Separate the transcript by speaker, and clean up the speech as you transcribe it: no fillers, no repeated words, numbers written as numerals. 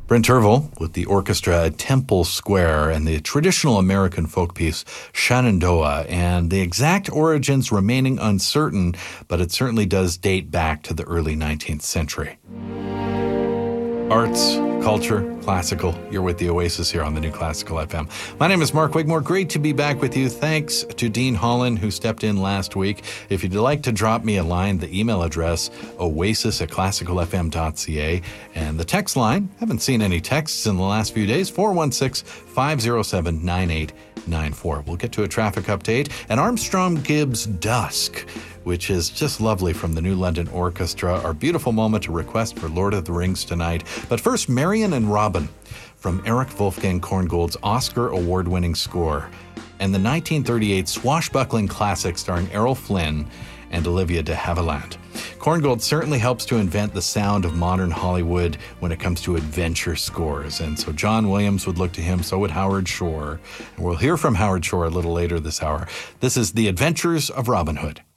Speaker 1: Brent Turville with the orchestra at Temple Square and the traditional American folk piece Shenandoah, and the exact origins remaining uncertain, but it certainly does date back to the early 19th century. Arts, culture, classical. You're with the Oasis here on the New Classical FM. My name is Mark Wigmore. Great to be back with you. Thanks to Dean Holland, who stepped in last week. If you'd like to drop me a line, the email address, oasis@classicalfm.ca. And the text line, haven't seen any texts in the last few days, 416-507-9894. We'll get to a traffic update. And Armstrong Gibbs' Dusk, which is just lovely from the New London Orchestra. Our beautiful moment to request for Lord of the Rings tonight. But first, Marion and Robin from Erich Wolfgang Korngold's Oscar award-winning score and the 1938 swashbuckling classic starring Errol Flynn and Olivia de Havilland. Korngold certainly helps to invent the sound of modern Hollywood when it comes to adventure scores. And so John Williams would look to him, so would Howard Shore. And we'll hear from Howard Shore a little later this hour. This is The Adventures of Robin Hood.